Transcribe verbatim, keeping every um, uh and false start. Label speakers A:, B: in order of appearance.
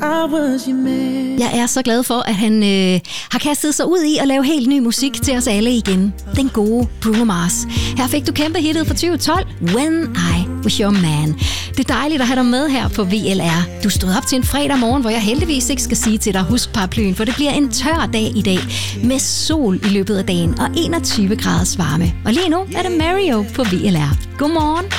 A: Jeg er så glad for, at han øh, har kastet sig ud i at lave helt ny musik til os alle igen. Den gode Bruno Mars. Her fik du kæmpe hittet fra tyve tolv, When I Was Your Man. Det er dejligt at have dig med her på V L R. Du stod op til en fredag morgen, hvor jeg heldigvis ikke skal sige til dig, husk paraplyen, for det bliver en tør dag i dag med sol i løbet af dagen og enogtyve graders varme. Og lige nu er det Mario på V L R. Godmorgen.